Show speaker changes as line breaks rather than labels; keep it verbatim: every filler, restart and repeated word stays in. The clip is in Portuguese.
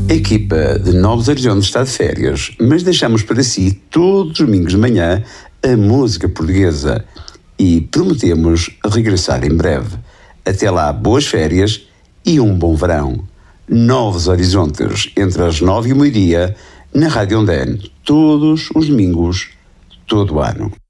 A equipa de Novos Horizontes está de férias, mas deixamos para si todos os domingos de manhã a música portuguesa e prometemos regressar em breve. Até lá, boas férias e um bom verão. Novos Horizontes, entre as nove e o meio-dia, na Rádio Ondane, todos os domingos, todo o ano.